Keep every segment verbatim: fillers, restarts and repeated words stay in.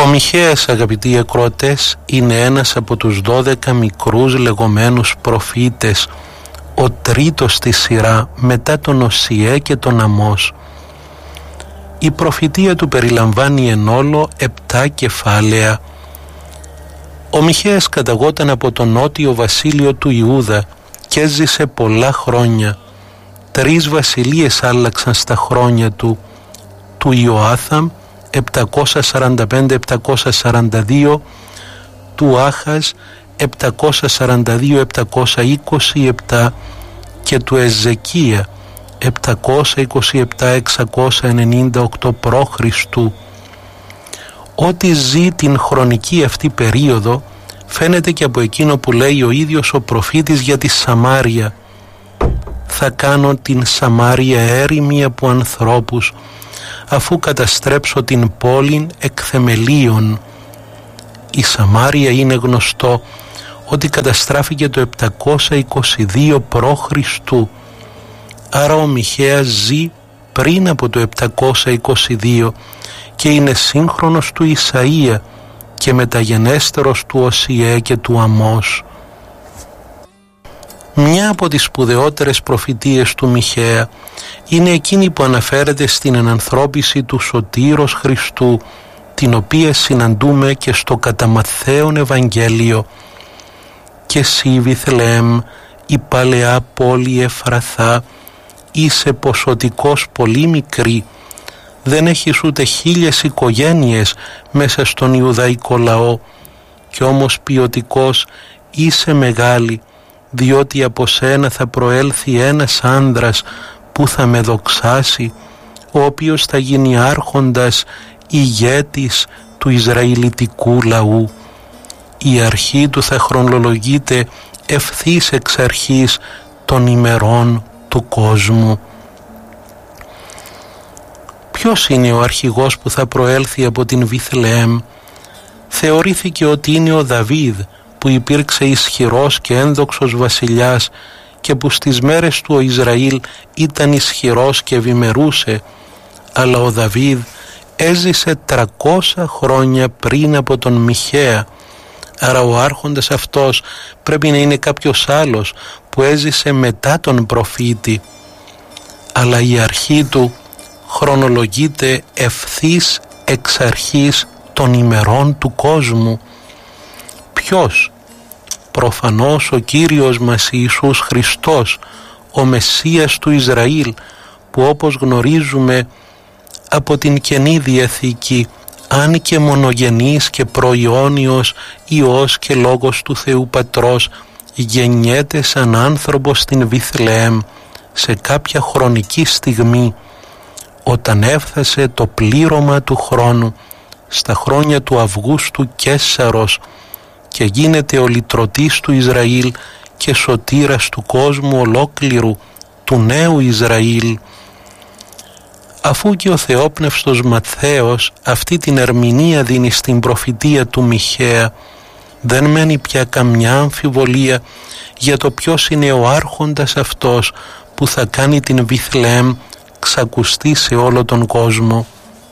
Μιχαίας, αγαπητοί ακροατές, είναι ένας από τους δώδεκα μικρούς λεγόμενους προφήτες, ο τρίτος στη σειρά μετά τον Οσιέ και τον Αμώς. Η προφητεία του περιλαμβάνει εν όλο επτά κεφάλαια. Ο Μιχαίας καταγόταν από το νότιο βασίλειο του Ιούδα και έζησε πολλά χρόνια. Τρεις βασιλείες άλλαξαν στα χρόνια του, του Ιωάθαμ επτακόσια σαράντα πέντε με επτακόσια σαράντα δύο, του Άχαζ επτακόσια σαράντα δύο με επτακόσια είκοσι επτά και του Εζεκία επτακόσια είκοσι επτά με εξακόσια ενενήντα οκτώ π.Χ. Ότι ζει την χρονική αυτή περίοδο φαίνεται και από εκείνο που λέει ο ίδιος ο προφήτης για τη Σαμάρια. Θα κάνω την Σαμάρια έρημη από ανθρώπους, αφού καταστρέψω την πόλην εκ θεμελίων. Η Σαμάρια είναι γνωστό ότι καταστράφηκε το επτακόσια είκοσι δύο π.Χ. Άρα ο Μιχαίας ζει πριν από το επτακόσια είκοσι δύο και είναι σύγχρονος του Ισαΐα και μεταγενέστερος του Οσιέ και του Αμώς. Μια από τις σπουδαιότερες προφητείες του Μιχαία είναι εκείνη που αναφέρεται στην ενανθρώπιση του Σωτήρος Χριστού, την οποία συναντούμε και στο κατά Ματθαίον Ευαγγέλιο. «Και εσύ, Βιθλεέμ, η παλαιά πόλη Εφραθά, είσαι ποσοτικός πολύ μικρή, δεν έχεις ούτε χίλιες οικογένειες μέσα στον Ιουδαϊκό λαό, κι όμως ποιοτικός είσαι μεγάλη, διότι από σένα θα προέλθει ένας άνδρας που θα με δοξάσει, ο οποίος θα γίνει άρχοντας ηγέτης του Ισραηλιτικού λαού. Η αρχή του θα χρονολογείται ευθύς εξ αρχής των ημερών του κόσμου». Ποιος είναι ο αρχηγός που θα προέλθει από την Βιθλεέμ? Θεωρήθηκε ότι είναι ο Δαβίδ, που υπήρξε ισχυρός και ένδοξος βασιλιάς και που στις μέρες του ο Ισραήλ ήταν ισχυρός και ευημερούσε, αλλά ο Δαβίδ έζησε τριακόσια χρόνια πριν από τον Μιχαία, άρα ο άρχοντας αυτός πρέπει να είναι κάποιος άλλος που έζησε μετά τον προφήτη, αλλά η αρχή του χρονολογείται ευθύς εξ αρχής των ημερών του κόσμου. Ποιος? Προφανώς ο Κύριος μας Ιησούς Χριστός, ο Μεσσίας του Ισραήλ, που όπως γνωρίζουμε από την Καινή Διαθήκη, αν και μονογενής και προϊόνιος Υιός και Λόγος του Θεού Πατρός, γεννιέται σαν άνθρωπος στην Βιθλεέμ σε κάποια χρονική στιγμή, όταν έφτασε το πλήρωμα του χρόνου στα χρόνια του Αυγούστου Καίσαρος και γίνεται ο λυτρωτής του Ισραήλ και σωτήρας του κόσμου ολόκληρου, του νέου Ισραήλ. Αφού και ο θεόπνευστος Ματθαίος αυτή την ερμηνεία δίνει στην προφητεία του Μιχαία, δεν μένει πια καμιά αμφιβολία για το ποιος είναι ο άρχοντας αυτός που θα κάνει την Βιθλεέμ ξακουστεί σε όλο τον κόσμο.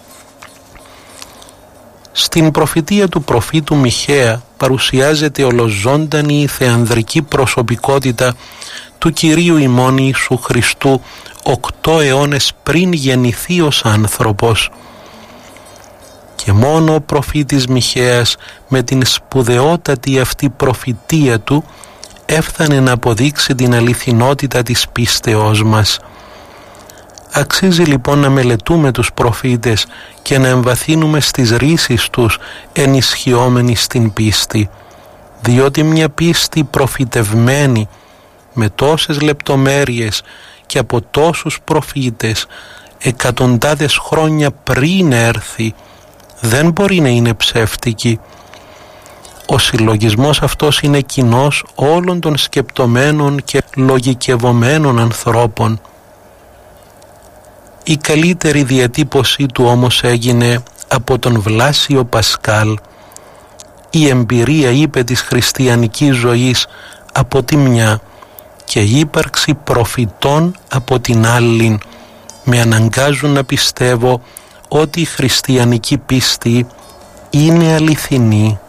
Στην προφητεία του προφήτου Μιχαία παρουσιάζεται ολοζώντανη η θεανδρική προσωπικότητα του Κυρίου ημών Ιησού Χριστού οκτώ αιώνες πριν γεννηθεί ως άνθρωπος. Και μόνο ο προφήτης Μιχαίας με την σπουδαιότατη αυτή προφητεία του έφτανε να αποδείξει την αληθινότητα της πίστεώς μας. Αξίζει λοιπόν να μελετούμε τους προφήτες και να εμβαθύνουμε στις ρήσεις τους ενισχυόμενοι στην πίστη, διότι μια πίστη προφητευμένη με τόσες λεπτομέρειες και από τόσους προφήτες εκατοντάδες χρόνια πριν έρθει δεν μπορεί να είναι ψεύτικη. Ο συλλογισμός αυτός είναι κοινός όλων των σκεπτομένων και λογικευωμένων ανθρώπων. Η καλύτερη διατύπωσή του όμως έγινε από τον Βλάσιο Πασκάλ. Η εμπειρία, είπε, της χριστιανικής ζωής από τη μια και η ύπαρξη προφητών από την άλλη με αναγκάζουν να πιστεύω ότι η χριστιανική πίστη είναι αληθινή.